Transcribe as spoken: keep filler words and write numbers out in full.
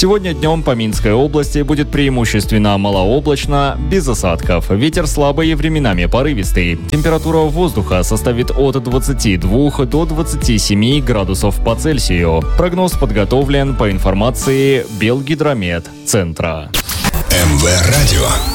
Сегодня днем по Минской области будет преимущественно малооблачно, без осадков. Ветер слабый, временами порывистый. Температура воздуха составит от двадцати двух до двадцати семи градусов по Цельсию. Прогноз подготовлен по информации Белгидромет центра. МВ Радио.